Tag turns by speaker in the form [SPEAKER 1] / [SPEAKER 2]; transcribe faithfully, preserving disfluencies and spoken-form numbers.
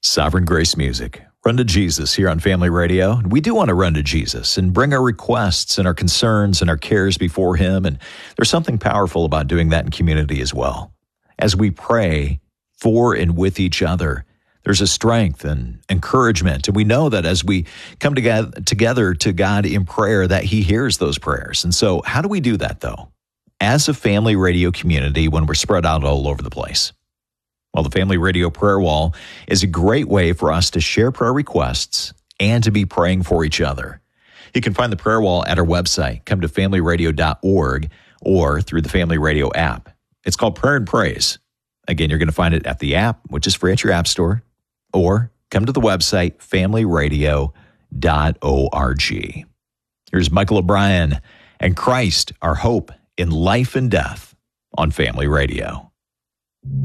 [SPEAKER 1] Sovereign Grace Music. Run to Jesus here on Family Radio. We do want to run to Jesus and bring our requests and our concerns and our cares before Him. And there's something powerful about doing that in community as well. As we pray for and with each other, there's a strength and encouragement. And we know that as we come together, together to God in prayer, that He hears those prayers. And so how do we do that, though? As a Family Radio community, when we're spread out all over the place? Well, the Family Radio Prayer Wall is a great way for us to share prayer requests and to be praying for each other. You can find the prayer wall at our website. Come to family radio dot org or through the Family Radio app. It's called Prayer and Praise. Again, you're going to find it at the app, which is free at your app store, or come to the website, family radio dot org. Here's Michael O'Brien and Christ, our hope in life and death on Family Radio.